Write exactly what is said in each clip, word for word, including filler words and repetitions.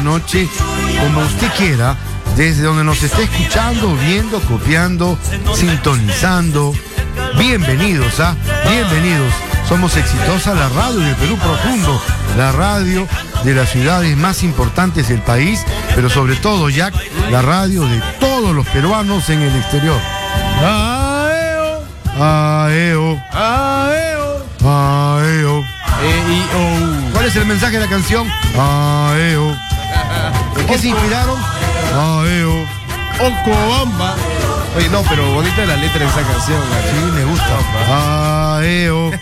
noche, como usted quiera, desde donde nos esté escuchando, viendo, copiando, sintonizando. Bienvenidos, ¿ah? Bienvenidos. Somos Exitosa, la radio del Perú profundo, la radio de las ciudades más importantes del país, pero sobre todo, Jack, la radio de todos los peruanos en el exterior. Aeo, Aeo, aeo, aeo. e, i, o. ¿Cuál es el mensaje de la canción? Aeo. ¿En qué se inspiraron? Aeo. Ocobamba. Oye, no, pero bonita la letra de esa canción. Sí, me gusta. Aeo.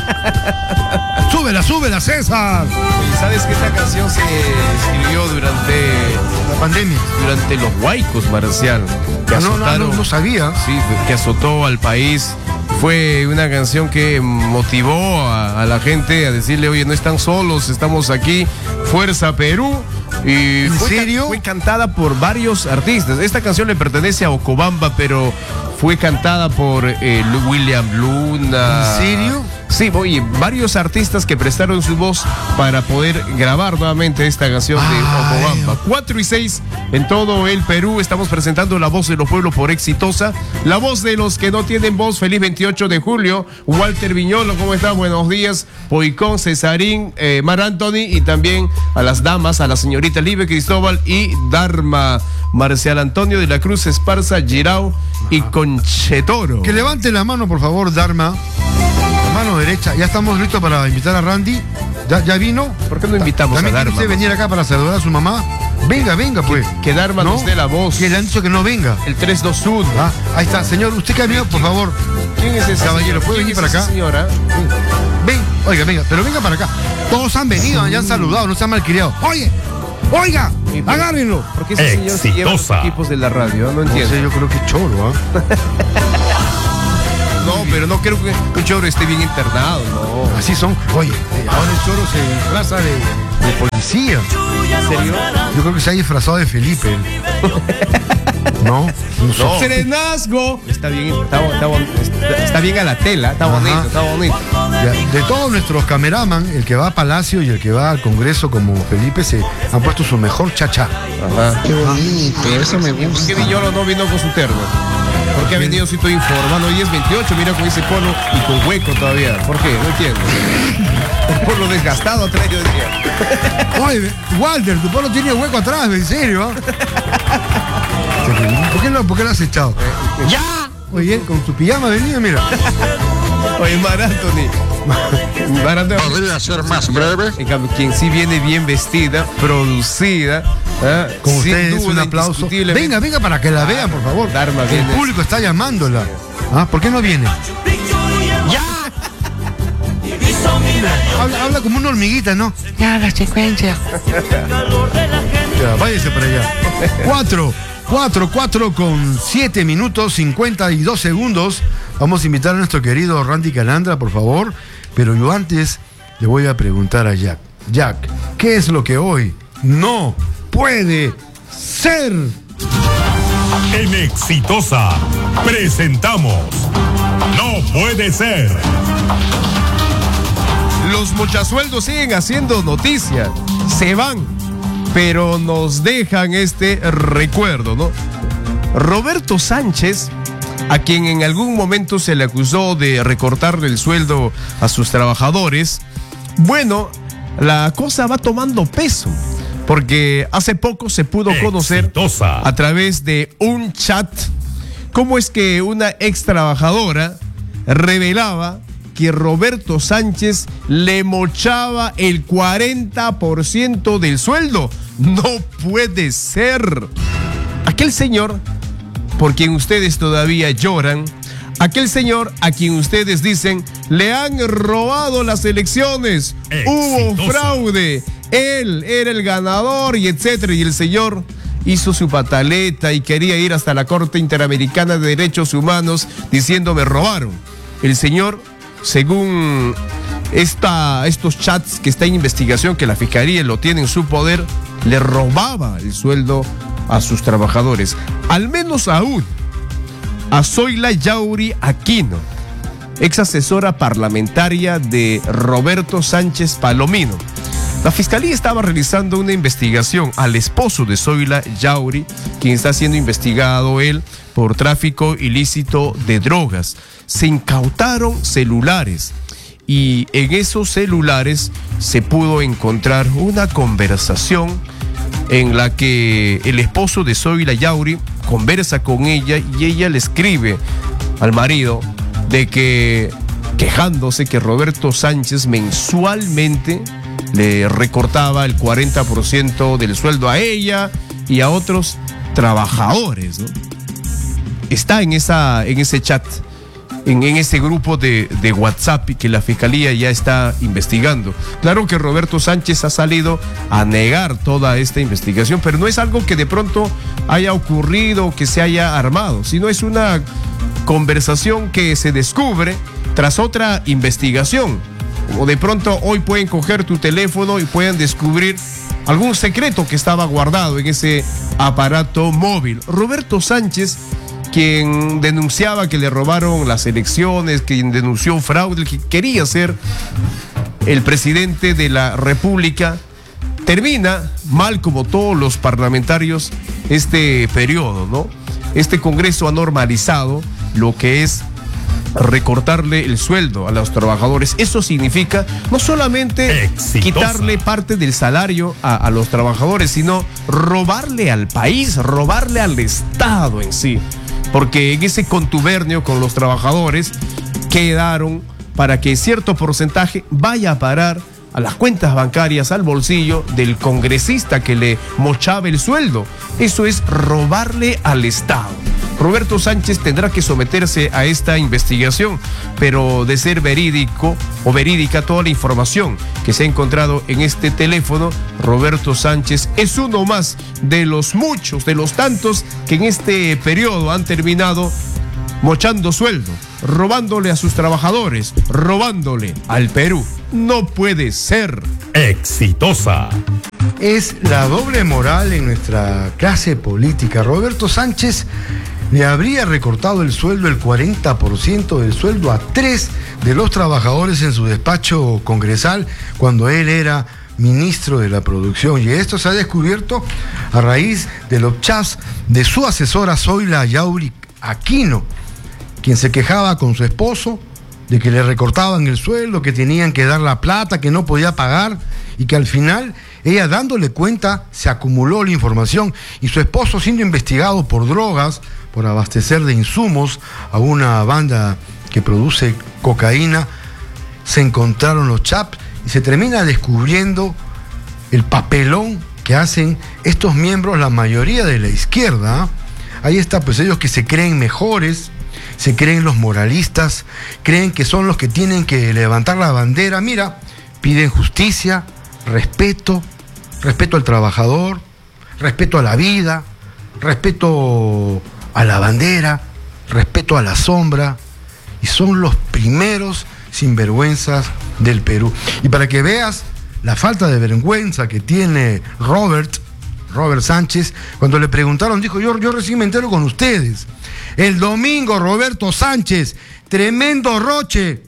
Súbela, súbela, César. Oye, ¿sabes que esta canción se escribió durante la pandemia? Durante los huaicos, Marcial. Que Ah, no, no, azotaron, no, no sabía. Sí, que azotó al país. Fue una canción que motivó a, a la gente a decirle, oye, no están solos, estamos aquí, Fuerza Perú. Y ¿En fue, serio? Fue cantada por varios artistas. Esta canción le pertenece a Ocobamba, pero fue cantada por eh, William Luna. ¿En serio? Sí, oye, varios artistas que prestaron su voz para poder grabar nuevamente esta canción de Ay. Ocobamba. cuatro y seis en todo el Perú. Estamos presentando La Voz de los Pueblos por Exitosa. La voz de los que no tienen voz. Feliz veintiocho de julio. Walter Viñolo, ¿cómo está? Buenos días. Poicón, Cesarín, eh, Mar Anthony y también a las damas, a la señorita Libe Cristóbal y Dharma. Marcial Antonio de la Cruz Esparza, Girao y Conchetoro. Que levante la mano, por favor, Dharma. Mano derecha. Ya estamos listos para invitar a Randy. ¿Ya, ya vino? ¿Por qué no invitamos ¿También a quiere Dharma? usted venir acá para saludar a su mamá? Venga, venga, pues. Que, que Dharma ¿No? nos dé la voz. Que le han dicho que no venga. El tres dos uno. Ah, ahí está. Señor, usted que ha venido, por favor. ¿Quién es ese Caballero, señor? ¿puede ¿Quién venir es para esa acá? señora? Ven, oiga, venga, pero venga para acá. Todos han venido, ya han saludado, no se han malcriado. Oye, oiga, Sí, pero- agárrenlo. ¿Por qué ese señor se lleva los Exitosa. equipos de la radio? No No entiendo. sé, yo creo que choro, ¿ah? No, pero no creo que un choro esté bien internado, no. Así son. Oye, eh, ahora el choro se disfraza de, de policía. ¿En serio? Yo creo que se ha disfrazado de Felipe. él. ¿No? No. Serenazgo. Está bien, está, está, bon- está- está bien a la tela, está Ajá. bonito, está bonito. Ya, de todos nuestros cameraman, el que va a Palacio y el que va al Congreso como Felipe, se han puesto su mejor chachá. Ajá. Qué bonito, eso me ¿Por gusta. qué Villolo no vino con su terno? ¿Por qué ha venido si estoy informando? Hoy es veintiocho, mira con ese polo y con hueco todavía. ¿Por qué? No entiendo. El polo desgastado ha traído el día. Oye, Walter, tu polo tiene hueco atrás, en serio. ¿ah? ¿Por qué, no, ¿Por qué lo has echado? ¡Ya! Oye, con tu pijama venido, mira. Oye, Mar Anthony. Mar Anthony. ¿Podría ser más breve? En cambio, quien sí viene bien vestida, producida, ¿ah? Con sin ustedes, duda, un aplauso. indiscutiblemente. Venga, venga para que la vean, por favor. Dharma El viene. público está llamándola. ¿Ah? ¿Por qué no viene? ¡Ya! Habla, habla como una hormiguita, ¿no? Ya, la secuencia. Ya, váyase para allá. Cuatro, cuatro, cuatro con siete minutos, cincuenta y dos segundos. Vamos a invitar a nuestro querido Randy Calandra, por favor. Pero yo antes le voy a preguntar a Jack. Jack, ¿qué es lo que hoy no puede ser? En Exitosa presentamos No Puede Ser. Los mochasueldos siguen haciendo noticia. Se van, pero nos dejan este recuerdo, ¿no? Roberto Sánchez, a quien en algún momento se le acusó de recortarle el sueldo a sus trabajadores, bueno, la cosa va tomando peso, porque hace poco se pudo conocer Exitosa. a través de un chat cómo es que una ex trabajadora revelaba que Roberto Sánchez le mochaba el cuarenta por ciento del sueldo. No puede ser. Aquel señor por quien ustedes todavía lloran, aquel señor a quien ustedes dicen le han robado las elecciones, hubo Exitosa. fraude, él era el ganador y etcétera, y el señor hizo su pataleta y quería ir hasta la Corte Interamericana de Derechos Humanos diciendo me robaron. El señor, según esta, estos chats que está en investigación, que la Fiscalía lo tiene en su poder, le robaba el sueldo a sus trabajadores. Al menos aún a Zoila Yauri Aquino, ex asesora parlamentaria de Roberto Sánchez Palomino. La fiscalía estaba realizando una investigación al esposo de Zoila Yauri, quien está siendo investigado él por tráfico ilícito de drogas. Se incautaron celulares y en esos celulares se pudo encontrar una conversación en la que el esposo de Zoila Yauri conversa con ella y ella le escribe al marido de que, quejándose que Roberto Sánchez mensualmente le recortaba el cuarenta por ciento del sueldo a ella y a otros trabajadores, ¿no? Está en, esa, en ese chat, en, en ese grupo de, de WhatsApp que la fiscalía ya está investigando. Claro que Roberto Sánchez ha salido a negar toda esta investigación, pero no es algo que de pronto haya ocurrido, que se haya armado, sino es una conversación que se descubre tras otra investigación. O de pronto hoy pueden coger tu teléfono y pueden descubrir algún secreto que estaba guardado en ese aparato móvil. Roberto Sánchez, quien denunciaba que le robaron las elecciones, quien denunció fraude, que quería ser el presidente de la República, termina mal como todos los parlamentarios este periodo, ¿no? Este Congreso ha normalizado lo que es recortarle el sueldo a los trabajadores. Eso significa no solamente Exitosa. quitarle parte del salario a, a los trabajadores, sino robarle al país, robarle al Estado en sí. Porque en ese contubernio con los trabajadores quedaron para que cierto porcentaje vaya a parar a las cuentas bancarias, al bolsillo del congresista que le mochaba el sueldo. Eso es robarle al Estado. Roberto Sánchez tendrá que someterse a esta investigación, pero de ser verídico o verídica toda la información que se ha encontrado en este teléfono, Roberto Sánchez es uno más de los muchos, de los tantos que en este periodo han terminado mochando sueldo, robándole a sus trabajadores, robándole al Perú. No puede ser. Exitosa. Es la doble moral en nuestra clase política. Roberto Sánchez le habría recortado el sueldo, el cuarenta por ciento del sueldo a tres de los trabajadores en su despacho congresal cuando él era ministro de la producción. Y esto se ha descubierto a raíz de los chats de su asesora Zoila Yauri Aquino, quien se quejaba con su esposo de que le recortaban el sueldo, que tenían que dar la plata, que no podía pagar, y que al final ella, dándole cuenta, se acumuló la información, y su esposo, siendo investigado por drogas, por abastecer de insumos a una banda que produce cocaína, se encontraron los chats y se termina descubriendo el papelón que hacen estos miembros, la mayoría de la izquierda. Ahí está, pues ellos que se creen mejores, se creen los moralistas, creen que son los que tienen que levantar la bandera. Mira, piden justicia, respeto, respeto al trabajador, respeto a la vida, respeto a la bandera, respeto a la sombra, y son los primeros sinvergüenzas del Perú. Y para que veas la falta de vergüenza que tiene Robert, Robert Sánchez, cuando le preguntaron, dijo, yo, yo recién me entero con ustedes. El domingo, Roberto Sánchez, tremendo roche.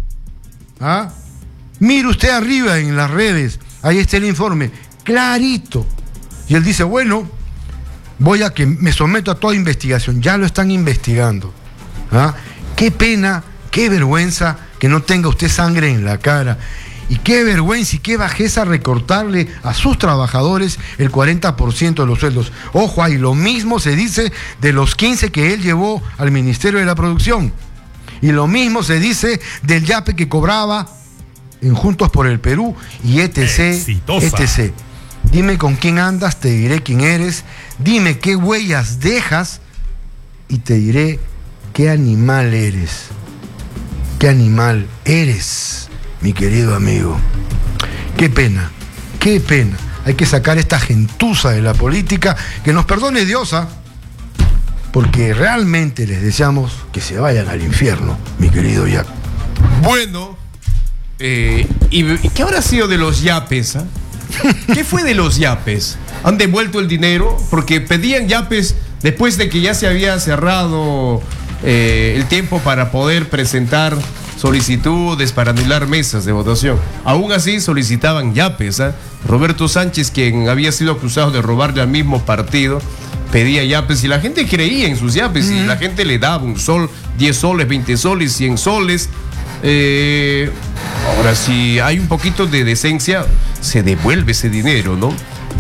¿Ah? Mire usted arriba en las redes, ahí está el informe, clarito. Y él dice, bueno, voy a que me someto a toda investigación. Ya lo están investigando. ¿Ah? Qué pena, qué vergüenza que no tenga usted sangre en la cara. Y qué vergüenza y qué bajeza recortarle a sus trabajadores el cuarenta por ciento de los sueldos. Ojo, ahí lo mismo se dice de los quince que él llevó al Ministerio de la Producción. Y lo mismo se dice del yape que cobraba en Juntos por el Perú y etc, etcétera. Dime con quién andas, te diré quién eres. Dime qué huellas dejas y te diré qué animal eres. ¿Qué animal eres, mi querido amigo? Qué pena, qué pena. Hay que sacar esta gentuza de la política. Que nos perdone Diosa, porque realmente les deseamos que se vayan al infierno, mi querido Jack. Bueno, eh, ¿y, ¿y qué habrá sido de los yapes? ¿eh? ¿Qué fue de los yapes? ¿Han devuelto el dinero? Porque pedían yapes después de que ya se había cerrado eh, el tiempo para poder presentar solicitudes para anular mesas de votación. Aún así solicitaban yapes. ¿eh? Roberto Sánchez, quien había sido acusado de robarle al mismo partido, pedía yapes y la gente creía en sus yapes mm. y la gente le daba un sol, diez soles, veinte soles, cien soles. Eh, ahora, si hay un poquito de decencia, se devuelve ese dinero, ¿no?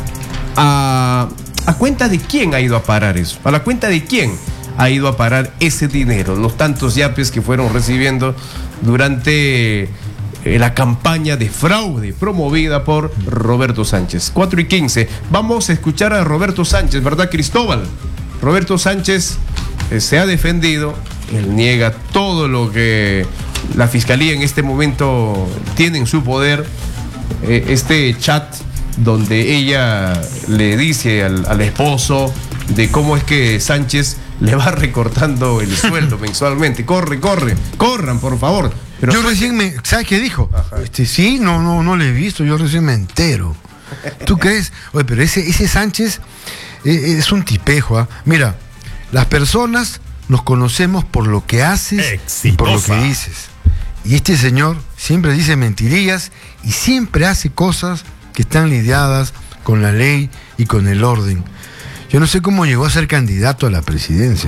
A, ¿A cuenta de quién ha ido a parar eso? ¿A la cuenta de quién ha ido a parar ese dinero? Los tantos yapes que fueron recibiendo durante eh, la campaña de fraude promovida por Roberto Sánchez. cuatro y quince. Vamos a escuchar a Roberto Sánchez, ¿verdad, Cristóbal? Roberto Sánchez eh, se ha defendido. Él niega todo lo que la fiscalía en este momento tiene en su poder. Eh, este chat donde ella le dice al, al esposo de cómo es que Sánchez le va recortando el sueldo mensualmente. Corre, corre, corran, por favor. Pero yo recién me... ¿Sabes qué dijo? Este, sí, no, no, no le he visto, yo recién me entero. ¿Tú crees? Oye, pero ese, ese Sánchez eh, es un tipejo, ¿eh? Mira, las personas nos conocemos por lo que haces Exitosa. Y por lo que dices. Y este señor siempre dice mentirillas y siempre hace cosas que están lidiadas con la ley y con el orden. Yo no sé cómo llegó a ser candidato a la presidencia.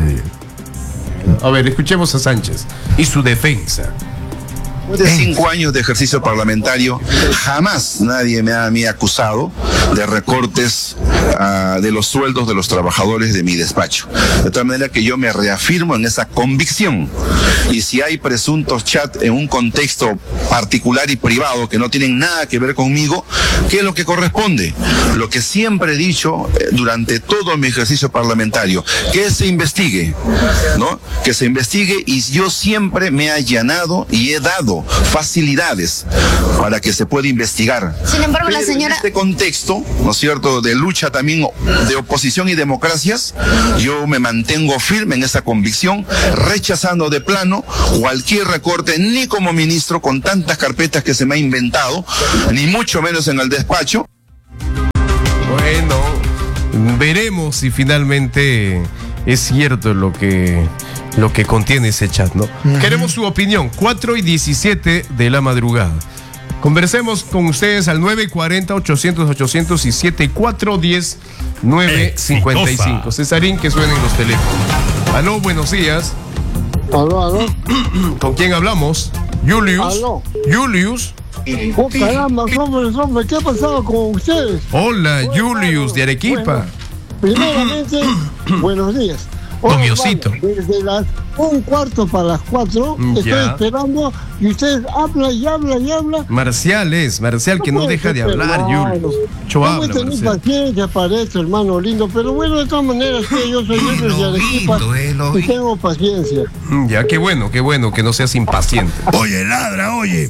A ver, escuchemos a Sánchez y su defensa. Después de cinco años de ejercicio parlamentario, jamás nadie me ha, me ha acusado de recortes uh, de los sueldos de los trabajadores de mi despacho. De tal manera que yo me reafirmo en esa convicción. Y si hay presuntos chats en un contexto particular y privado que no tienen nada que ver conmigo, ¿qué es lo que corresponde? Lo que siempre he dicho eh, durante todo mi ejercicio parlamentario, que se investigue, ¿no? Que se investigue, y yo siempre me he allanado y he dado facilidades para que se pueda investigar. Sin embargo, Pero la señora... en este contexto, ¿no es cierto?, de lucha también de oposición y democracias, yo me mantengo firme en esa convicción, rechazando de plano cualquier recorte, ni como ministro con tantas carpetas que se me ha inventado, ni mucho menos en el despacho. Bueno, veremos si finalmente es cierto lo que... lo que contiene ese chat, ¿no? Uh-huh. Queremos su opinión, cuatro y diecisiete de la madrugada. Conversemos con ustedes al nueve cuatro cero, ochocientos, ochocientos y siete cuatro uno cero, nueve cinco cinco. Cesarín, que suenen los teléfonos. Aló, buenos días. Aló, aló. ¿Con quién hablamos? Julius. Aló. Julius. Oh, caramba, hombre, hombre, ¿qué ha pasado con ustedes? Hola, bueno, Julius, de Arequipa. Bueno, primeramente, buenos días. Tomiosito. Desde las un cuarto para las cuatro, ya. Estoy esperando y ustedes hablan y hablan y hablan. Marcial es, Marcial, que no, no deja de hablar, Julius. Yo hablo, Marcial. No tengo paciencia para esto, hermano lindo, pero bueno, de todas maneras, que yo soy Julius de Arequipa y tengo paciencia. Ya, qué bueno, qué bueno que no seas impaciente. Oye, ladra, oye.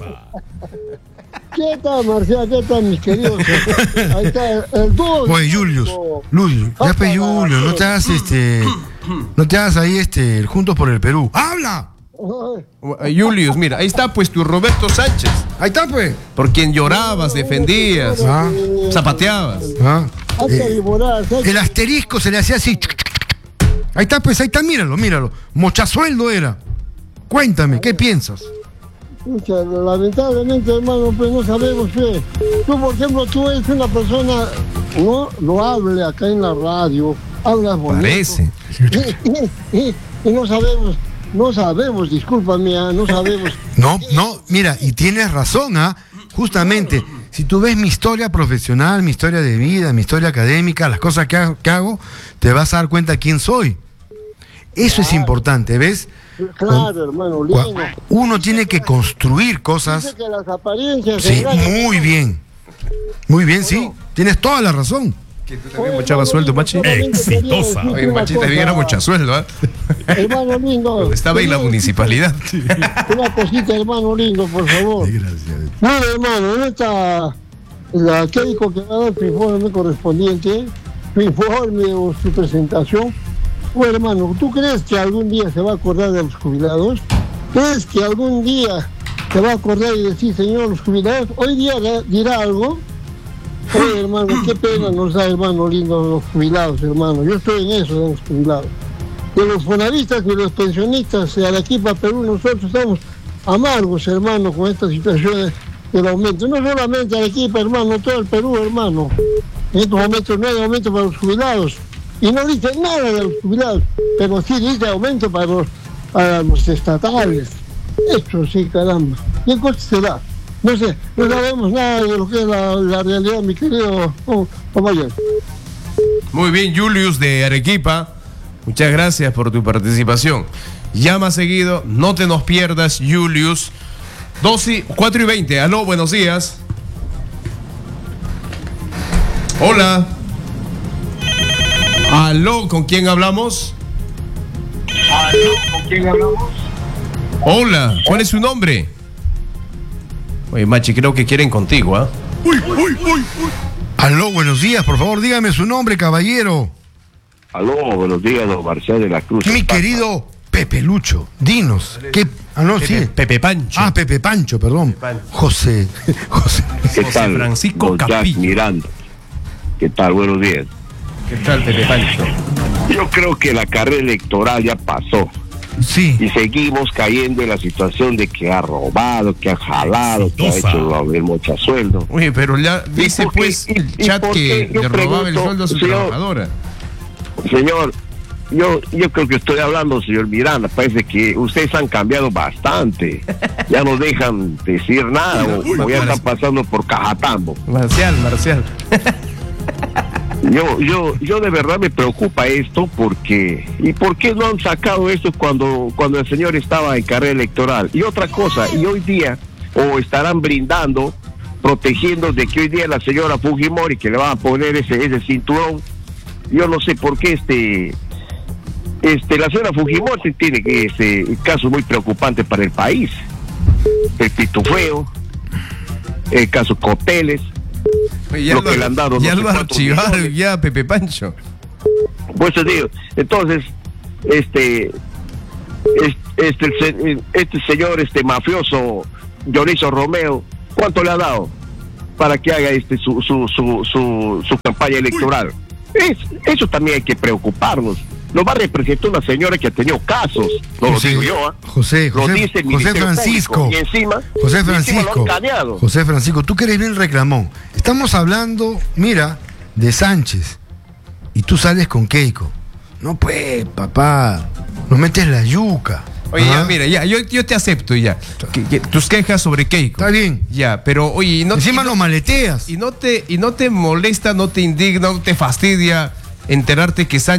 ¿Qué tal, Marcial? ¿Qué tal, mis queridos? Ahí está el, el dúo. Oye, Julius, Julius, ya pe Julius, no te hagas este... No te hagas ahí este, Juntos por el Perú. ¡Habla! Julius, mira, ahí está pues tu Roberto Sánchez. Ahí está pues. Por quien llorabas, defendías, ah. zapateabas. Ah. Eh, el asterisco se le hacía así. Ahí está pues, ahí está, míralo, míralo. Mochasueldo era. Cuéntame, ¿qué piensas? Escucha, lamentablemente, hermano, pues no sabemos qué. Tú, por ejemplo, tú eres una persona no loable acá en la radio. Hablas bonito. Parece. Y, y, y no sabemos, no sabemos, discúlpame, no sabemos. No, no, mira, y tienes razón, ¿ah? ¿eh? Justamente, si tú ves mi historia profesional, mi historia de vida, mi historia académica, las cosas que hago, que hago te vas a dar cuenta quién soy. Eso claro. Es importante, ¿ves? Claro, hermano, lindo. Uno tiene que construir cosas. Dice que las apariencias sí, muy bien. Muy bien, sí. Tienes toda la razón. Que tú también mochabas sueldo, Machi. Exitosa. Oye, Machi, te diera mucha sueldo, ¿eh? Hermano lindo. Donde estaba ahí la municipalidad. Una cosita, hermano lindo, por favor. Sí, gracias. Mira, hermano, en esta... La que dijo que va a dar su informe correspondiente, su informe o su presentación. Bueno, hermano, ¿tú crees que algún día se va a acordar de los jubilados? ¿Crees que algún día se va a acordar y decir, señor, los jubilados? Hoy día dirá algo. Oye, hermano, qué pena nos da, hermano lindo, los jubilados, hermano. Yo estoy en eso, de los jubilados. De los fonavistas y los pensionistas de Arequipa, Perú, nosotros estamos amargos, hermano, con esta situación del aumento. No solamente Arequipa, hermano, todo el Perú, hermano. En estos momentos no hay aumento para los jubilados. Y no dice nada de los jubilados, pero sí dice aumento para los, para los estatales. Eso sí, caramba. ¿Qué cosa será? No sé, no sabemos nada de lo que es la, la realidad, mi querido compañero. Muy bien, Julius de Arequipa. Muchas gracias por tu participación. Llama seguido, no te nos pierdas, Julius. doce, cuatro y veinte. Aló, buenos días. Hola. Aló, ¿con quién hablamos? Aló, ¿con quién hablamos? Hola, ¿cuál es su nombre? Oye, Machi, creo que quieren contigo, ¿ah? ¿eh? Uy, uy, uy, uy. Aló, buenos días, por favor, dígame su nombre, caballero. Aló, buenos días, don Marcial de la Cruz. Mi querido Pepe Lucho, dinos. ¿Qué? Ah, no, Pepe, sí. Pepe Pancho. Ah, Pepe Pancho, perdón. Pepe Pancho. José. José. ¿Qué José tal? Francisco Don Jack Capillo. Miranda. ¿Qué tal? Buenos días. ¿Qué tal, Pepe Pancho? Yo creo que la carrera electoral ya pasó Sí. y seguimos cayendo en la situación de que ha robado, que ha jalado, que ha Exitosa. hecho el mochasueldo. Oye, pero ya dice por qué? pues ¿Y- el y chat por que qué? Yo le robaba el pregunto, sueldo a su señor- trabajadora. Señor, yo, yo creo que estoy hablando, señor Miranda. Parece que ustedes han cambiado bastante. Ya no dejan decir nada o, o ya están pasando por cajatambo. Marcial, Marcial. Yo, yo, yo de verdad me preocupa esto porque, ¿y por qué no han sacado esto cuando, cuando el señor estaba en carrera electoral? Y otra cosa, y hoy día, o estarán brindando, protegiendo de que hoy día la señora Fujimori, que le van a poner ese, ese cinturón, yo no sé por qué este, este, la señora Fujimori tiene que este caso muy preocupante para el país. El pitufeo, el caso Coteles. Oye, ya Lo lo, que le han dado, ya no sé lo cuántos archivaron millones. ya, Pepe Pancho. Pues te digo, entonces, este, es- este, el se- este señor, este mafioso, Dionisio Romeo, ¿cuánto le ha dado para que haga este su su su su, su campaña electoral? Es, eso también hay que preocuparnos. Nos va a representar una señora que ha tenido casos, no lo digo yo, ¿ah? José, Lo José, dice el José Ministerio Francisco. Público, y encima, José y encima lo Francisco. han caneado. José Francisco, tú que eres bien reclamón. Estamos hablando, mira, de Sánchez. Y tú sales con Keiko. No, pues, papá. Nos metes la yuca. Oye, ¿Ah? ya, mira, ya, yo, yo te acepto ya. Que- que tus quejas sobre Keiko. Está bien. Ya, pero oye, y no, Encima y no- nos maleteas. y no te, y no te molesta, no te indigna, no te fastidia enterarte que Sánchez